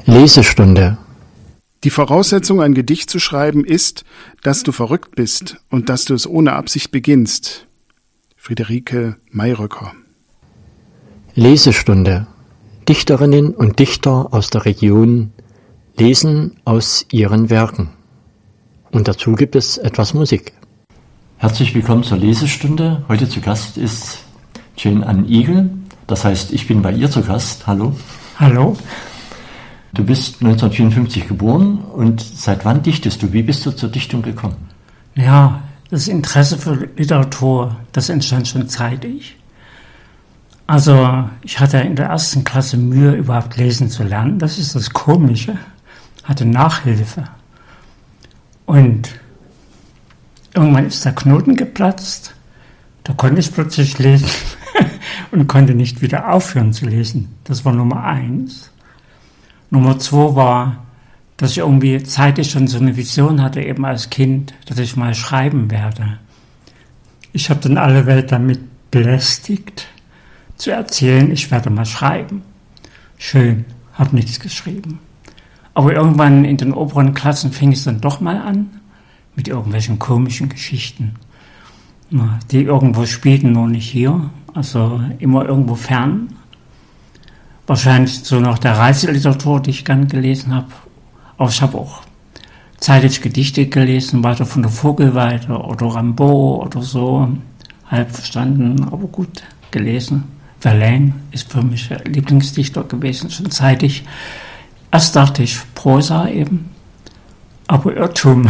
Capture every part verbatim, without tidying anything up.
Lesestunde. Die Voraussetzung, ein Gedicht zu schreiben, ist, dass du verrückt bist und dass du es ohne Absicht beginnst. Friederike Mayröcker. Lesestunde. Dichterinnen und Dichter aus der Region lesen aus ihren Werken. Und dazu gibt es etwas Musik. Herzlich willkommen zur Lesestunde. Heute zu Gast ist Jane Ann Igel. Das heißt, ich bin bei ihr zu Gast. Hallo. Hallo. Du bist neunzehnhundertvierundfünfzig geboren und seit wann dichtest du? Wie bist du zur Dichtung gekommen? Ja, das Interesse für Literatur, das entstand schon zeitig. Also ich hatte in der ersten Klasse Mühe, überhaupt lesen zu lernen. Das ist das Komische. Hatte Nachhilfe. Und irgendwann ist der Knoten geplatzt. Da konnte ich plötzlich lesen und konnte nicht wieder aufhören zu lesen. Das war Nummer eins. Nummer zwei war, dass ich irgendwie zeitlich schon so eine Vision hatte, eben als Kind, dass ich mal schreiben werde. Ich habe dann alle Welt damit belästigt, zu erzählen, ich werde mal schreiben. Schön, habe nichts geschrieben. Aber irgendwann in den oberen Klassen fing es dann doch mal an, mit irgendwelchen komischen Geschichten, die irgendwo spielten, nur nicht hier, also immer irgendwo fern. Wahrscheinlich so noch der Reiseliteratur, die ich gern gelesen habe. Aber ich habe auch zeitlich Gedichte gelesen, weiter von der Vogelweide oder Rimbaud oder so. Halb verstanden, aber gut gelesen. Verlaine ist für mich der Lieblingsdichter gewesen, schon zeitig. Erst dachte ich Prosa eben, aber Irrtum.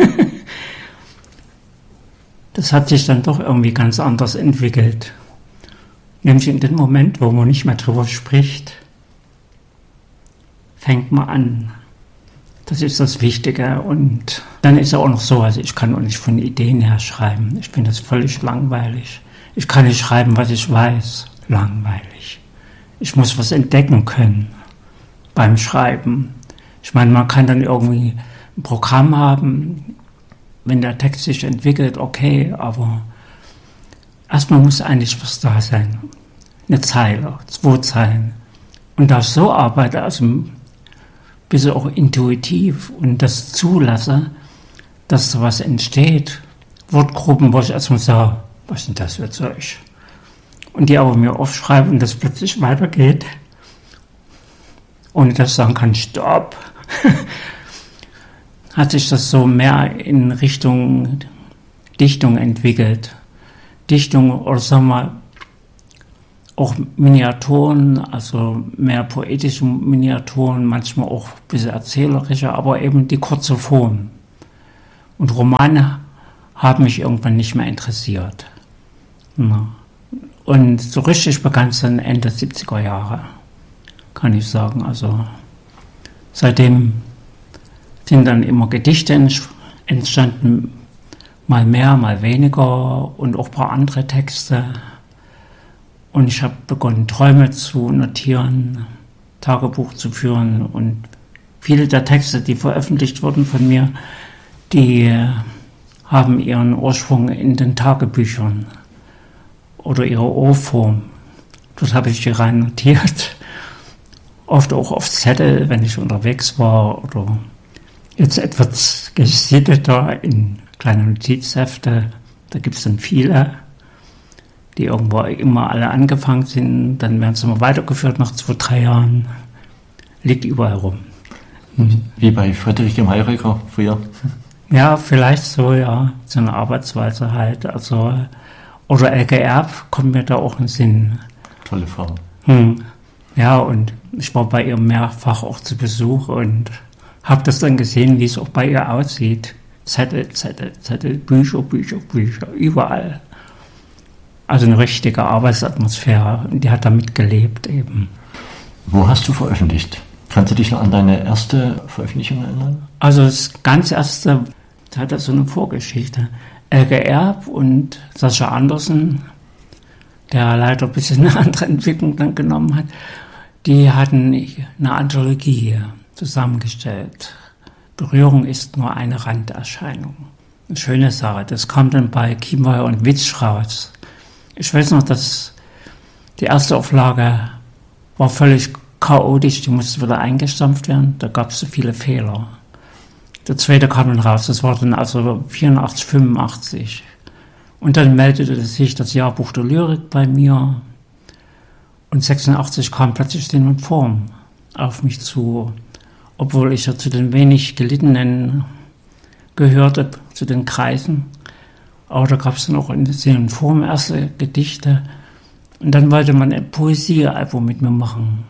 Das hat sich dann doch irgendwie ganz anders entwickelt. Nämlich in dem Moment, wo man nicht mehr drüber spricht, fängt man an. Das ist das Wichtige. Und dann ist ja auch noch so, also ich kann auch nicht von Ideen her schreiben. Ich finde das völlig langweilig. Ich kann nicht schreiben, was ich weiß. Langweilig. Ich muss was entdecken können beim Schreiben. Ich meine, man kann dann irgendwie ein Programm haben, wenn der Text sich entwickelt, okay, aber erstmal muss eigentlich was da sein. Eine Zeile, zwei Zeilen. Und da ich so arbeite, also ein bisschen auch intuitiv und das zulasse, dass so was entsteht, Wortgruppen, wo ich erstmal sage, was ist denn das für Zeug? Und die aber mir aufschreiben und das plötzlich weitergeht, ohne dass ich sagen kann, stopp, hat sich das so mehr in Richtung Dichtung entwickelt. Dichtung oder sagen wir auch Miniaturen, also mehr poetische Miniaturen, manchmal auch ein bisschen erzählerischer, aber eben die kurze Form. Und Romane haben mich irgendwann nicht mehr interessiert. Und so richtig begann es dann Ende siebziger Jahre, kann ich sagen. Also seitdem sind dann immer Gedichte entstanden, mal mehr, mal weniger und auch ein paar andere Texte. Und ich habe begonnen, Träume zu notieren, Tagebuch zu führen. Und viele der Texte, die veröffentlicht wurden von mir, die haben ihren Ursprung in den Tagebüchern oder ihre Urform. Dort habe ich die rein notiert. Oft auch auf Zettel, wenn ich unterwegs war. Oder jetzt etwas gesitteter in kleine Notizhefte, da gibt es dann viele, die irgendwo immer alle angefangen sind, dann werden sie immer weitergeführt nach zwei, drei Jahren, liegt überall rum. Mhm. Wie bei Friederike Mayröcker früher? Ja, vielleicht so, ja, so eine Arbeitsweise halt, also, oder Elke Erb kommt mir da auch in Sinn. Tolle Frau. Hm. Ja, und ich war bei ihr mehrfach auch zu Besuch und habe das dann gesehen, wie es auch bei ihr aussieht. Zettel, Zettel, Zettel, Bücher, Bücher, Bücher, überall. Also eine richtige Arbeitsatmosphäre. Und die hat damit gelebt eben. Wo hast du veröffentlicht? Kannst du dich noch an deine erste Veröffentlichung erinnern? Also das ganz erste, da hat er so eine Vorgeschichte. Elke Erb und Sascha Andersen, der leider ein bisschen eine andere Entwicklung dann genommen hat, die hatten eine Anthologie zusammengestellt. Berührung ist nur eine Randerscheinung. Eine schöne Sache. Das kam dann bei Chiemweyer und Witsch raus. Ich weiß noch, dass die erste Auflage war völlig chaotisch, die musste wieder eingestampft werden, da gab es so viele Fehler. Der zweite kam dann raus, das war dann also vierundachtzig, fünfundachtzig. Und dann meldete sich das Jahrbuch der Lyrik bei mir und sechsundachtzig kam plötzlich die Form auf mich zu, obwohl ich ja zu den wenig Gelittenen gehörte, zu den Kreisen. Aber da gab es dann auch in der Form erste Gedichte. Und dann wollte man ein Poesiealbum mit mir machen.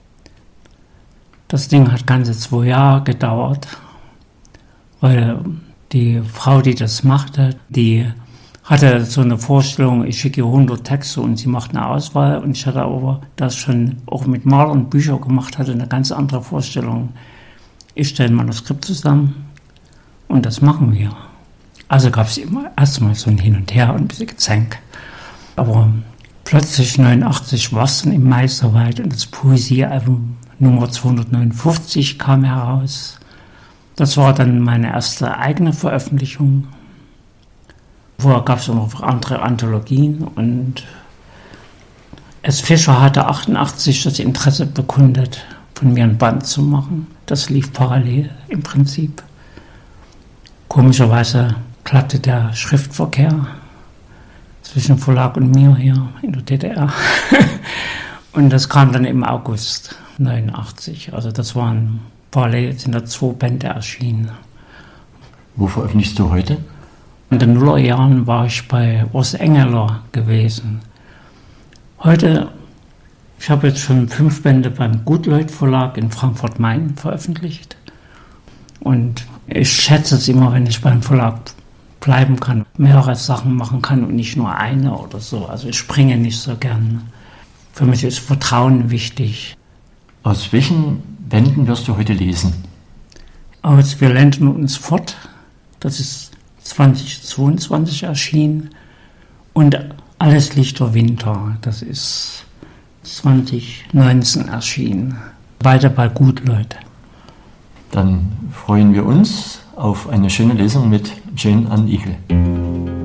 Das Ding hat ganze zwei Jahre gedauert, weil die Frau, die das machte, die hatte so eine Vorstellung, ich schicke ihr hundert Texte und sie macht eine Auswahl. Und ich hatte aber das schon auch mit Malern und Büchern gemacht, hatte eine ganz andere Vorstellung. Ich stelle ein Manuskript zusammen und das machen wir. Also gab es immer erstmal so ein Hin und Her und ein bisschen Gezänk. Aber plötzlich neunundachtzig war es dann im Mai soweit und das Poesiealbum Nummer zweihundertneunundfünfzig kam heraus. Das war dann meine erste eigene Veröffentlichung. Vorher gab es auch noch andere Anthologien und S. Fischer hatte achtundachtzig das Interesse bekundet, von mir ein Band zu machen. Das lief parallel im Prinzip. Komischerweise klappte der Schriftverkehr zwischen Verlag und mir hier in der D D R. Und das kam dann im August neunundachtzig. Also das waren parallel, sind da zwei Bände erschienen. Wo veröffentlichst du heute? In den Nullerjahren war ich bei Urs Engeler gewesen. Heute, ich habe jetzt schon fünf Bände beim Gutleut Verlag in Frankfurt-Main veröffentlicht. Und ich schätze es immer, wenn ich beim Verlag bleiben kann, mehrere Sachen machen kann und nicht nur eine oder so. Also ich springe nicht so gern. Für mich ist Vertrauen wichtig. Aus welchen Bänden wirst du heute lesen? Aus Wir lenden uns fort. Das ist zweitausendzweiundzwanzig erschienen. Und Alles Lichter Winter. Das ist zwanzig neunzehn erschienen. Weiter bei Gutleut. Dann freuen wir uns auf eine schöne Lesung mit Jane Ann Igel.